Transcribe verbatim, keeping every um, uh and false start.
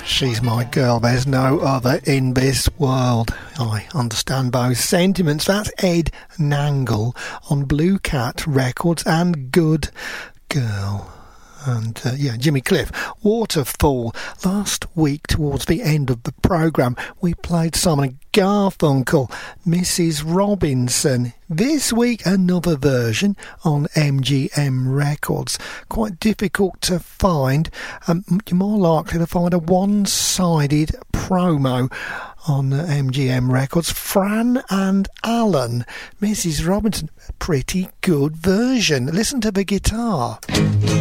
She's my girl, there's no other in this world. I understand both sentiments. That's Ed Nangle on Blue Cat Records and Good Girl. And uh, yeah, Jimmy Cliff, Waterfall. Last week, towards the end of the programme, we played Simon and Garfunkel, Missus Robinson. This week, another version on M G M Records. Quite difficult to find. Um, you're more likely to find a one-sided promo on uh, M G M Records. Fran and Alan, Missus Robinson, pretty good version. Listen to the guitar.